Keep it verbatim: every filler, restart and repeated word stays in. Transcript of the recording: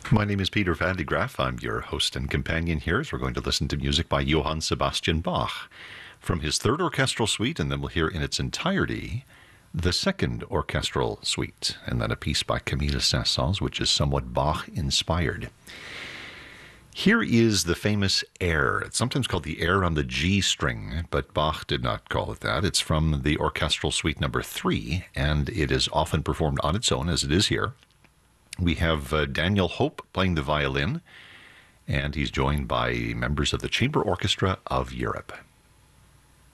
My name is Peter Van de Graaff. I'm your host and companion here as we're going to listen to music by Johann Sebastian Bach from his third orchestral suite, and then we'll hear in its entirety the second orchestral suite, and then a piece by Camille Saint-Saëns, which is somewhat Bach-inspired. Here is the famous air. It's sometimes called the air on the G string, but Bach did not call it that. It's from the orchestral suite number three, and it is often performed on its own, as it is here. We have uh, Daniel Hope playing the violin, and he's joined by members of the Chamber Orchestra of Europe.